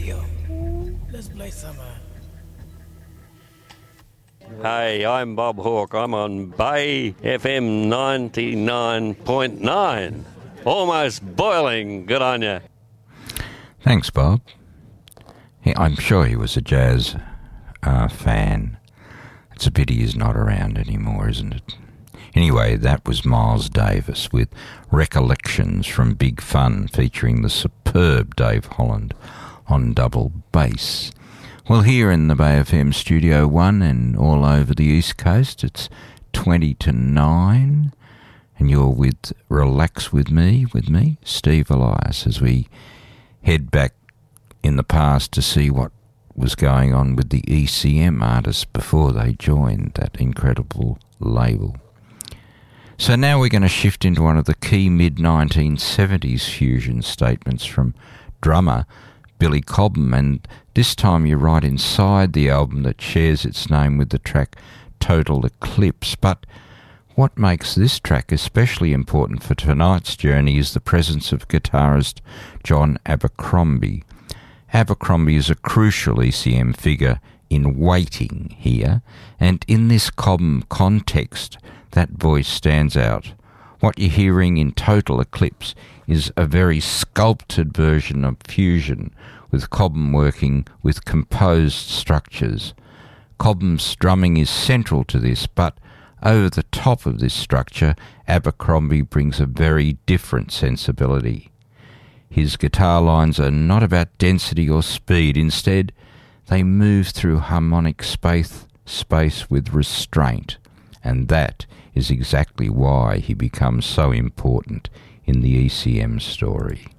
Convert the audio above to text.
radio. Let's play some. Hey, I'm Bob Hawke. I'm on Bay FM 99.9. Almost boiling. Good on you. Thanks, Bob. I'm sure he was a jazz fan. It's a pity he's not around anymore, isn't it? Anyway, that was Miles Davis with Recollections from Big Fun, featuring the superb Dave Holland on double bass. Well, here in the Bay FM Studio 1 and all over the East Coast, it's 20 to 9, and you're with Relax with me, Steve Elias, as we head back in the past to see what was going on with the ECM artists before they joined that incredible label. So now we're going to shift into one of the key mid-1970s fusion statements from drummer Billy Cobham, and this time you're right inside the album that shares its name with the track Total Eclipse. But what makes this track especially important for tonight's journey is the presence of guitarist John Abercrombie. Abercrombie is a crucial ECM figure in waiting here, and in this Cobham context, that voice stands out. What you're hearing in Total Eclipse is a very sculpted version of fusion, with Cobham working with composed structures. Cobham's drumming is central to this, but over the top of this structure, Abercrombie brings a very different sensibility. His guitar lines are not about density or speed. Instead, they move through harmonic space with restraint, and that is exactly why he becomes so important in the ECM story.